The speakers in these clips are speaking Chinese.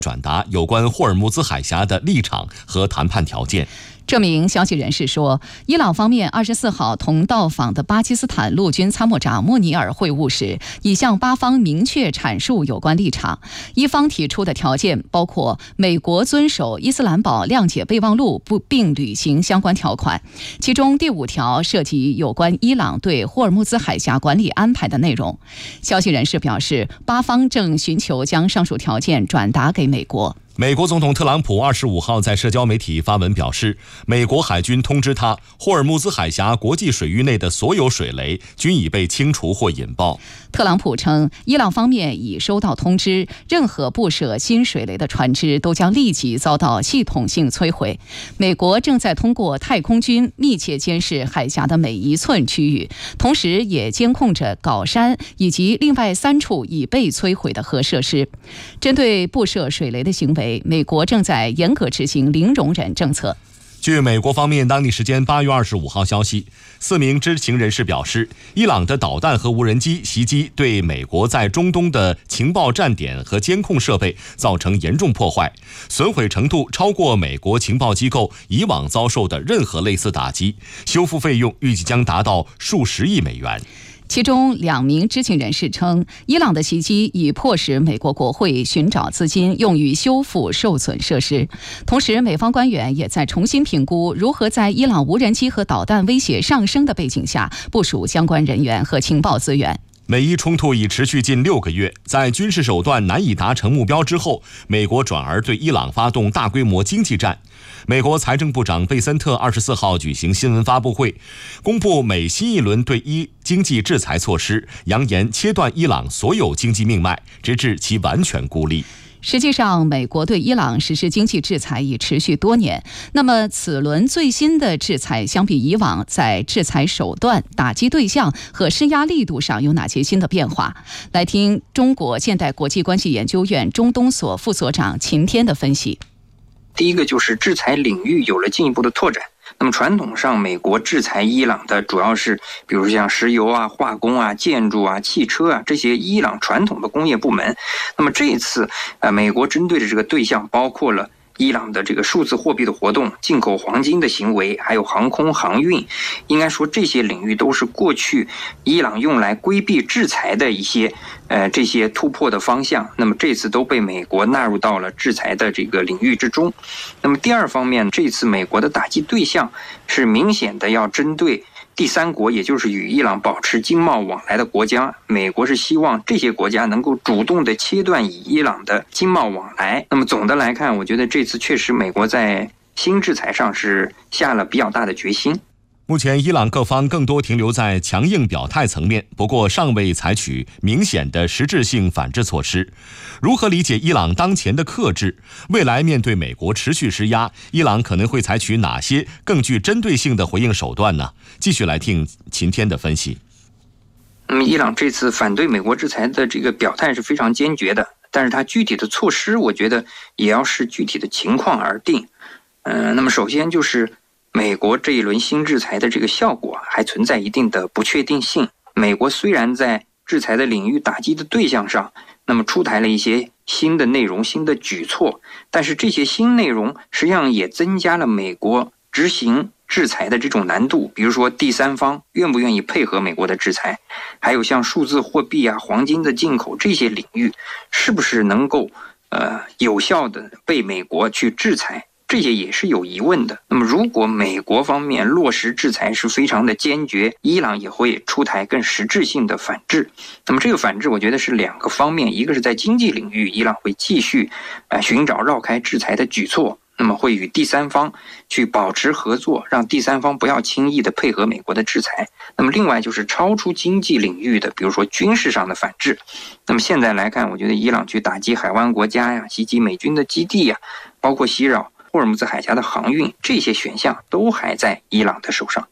转达有关霍尔木兹海峡的立场和谈判条件。 这名消息人士说，伊朗方面24号同到访的巴基斯坦陆军参谋长穆尼尔会晤时，已向巴方明确阐述有关立场。伊方提出的条件包括美国遵守伊斯兰堡谅解备忘录并履行相关条款，其中第5条涉及有关伊朗对霍尔木兹海峡管理安排的内容。消息人士表示，巴方正寻求将上述条件转达给美国。 美国总统特朗普25号在社交媒体发文表示，美国海军通知他，霍尔木兹海峡国际水域内的所有水雷均已被清除或引爆。 特朗普称，伊朗方面已收到通知，任何布设新水雷的船只都将立即遭到系统性摧毁。美国正在通过太空军密切监视海峡的每一寸区域，同时也监控着皋山以及另外3处已被摧毁的核设施。针对布设水雷的行为，美国正在严格执行零容忍政策。 据美国方面当地时间8月25号消息，4名知情人士表示，伊朗的导弹和无人机袭击对美国在中东的情报站点和监控设备造成严重破坏，损毁程度超过美国情报机构以往遭受的任何类似打击，修复费用预计将达到数十亿美元。 其中2名知情人士称，伊朗的袭击已迫使美国国会寻找资金用于修复受损设施。同时，美方官员也在重新评估如何在伊朗无人机和导弹威胁上升的背景下部署相关人员和情报资源。 美伊冲突已持续近6个月，在军事手段难以达成目标之后，美国转而对伊朗发动大规模经济战。美国财政部长贝森特24号举行新闻发布会，公布美新一轮对伊经济制裁措施，扬言切断伊朗所有经济命脉，直至其完全孤立。 实际上，美国对伊朗实施经济制裁已持续多年。那么，此轮最新的制裁相比以往，在制裁手段、打击对象和施压力度上有哪些新的变化？来听中国现代国际关系研究院中东所副所长秦天的分析。 第一个就是制裁领域有了进一步的拓展。那么传统上，美国制裁伊朗的主要是，比如像石油啊、化工啊、建筑啊、汽车啊这些伊朗传统的工业部门。那么这一次，美国针对的这个对象包括了伊朗的这个数字货币的活动、进口黄金的行为，还有航空航运。应该说，这些领域都是过去伊朗用来规避制裁的一些这些突破的方向。那么这次都被美国纳入到了制裁的这个领域之中。那么第二方面，这次美国的打击对象是明显的要针对第3国，也就是与伊朗保持经贸往来的国家。美国是希望这些国家能够主动的切断与伊朗的经贸往来。那么总的来看，我觉得这次确实美国在新制裁上是下了比较大的决心。 目前伊朗各方更多停留在强硬表态层面，不过尚未采取明显的实质性反制措施。如何理解伊朗当前的克制？未来面对美国持续施压，伊朗可能会采取哪些更具针对性的回应手段呢？继续来听秦天的分析。 伊朗这次反对美国制裁的这个表态是非常坚决的，但是它具体的措施，我觉得也要视具体的情况而定。那么首先就是美国这一轮新制裁的这个效果还存在一定的不确定性。美国虽然在制裁的领域、打击的对象上，那么出台了一些新的内容、新的举措，但是这些新内容实际上也增加了美国执行制裁的这种难度。比如说第3方愿不愿意配合美国的制裁，还有像数字货币啊、黄金的进口这些领域，是不是能够有效的被美国去制裁，这些也是有疑问的。那么如果美国方面落实制裁是非常的坚决，伊朗也会出台更实质性的反制。那么这个反制我觉得是2个方面，一个是在经济领域，伊朗会继续寻找绕开制裁的举措，那么会与第3方去保持合作，让第3方不要轻易的配合美国的制裁。那么另外就是超出经济领域的，比如说军事上的反制。那么现在来看，我觉得伊朗去打击海湾国家呀，袭击美军的基地呀，包括袭扰霍尔木兹海峡的航运，这些选项都还在伊朗的手上。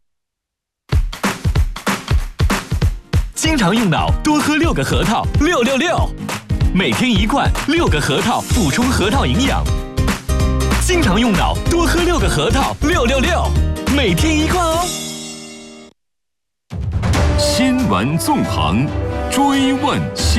经常用脑，多喝6个核桃，666，每天1罐，6个核桃补充核桃营养。经常用脑，多喝6个核桃，666，每天1罐哦。 新闻纵横，追问新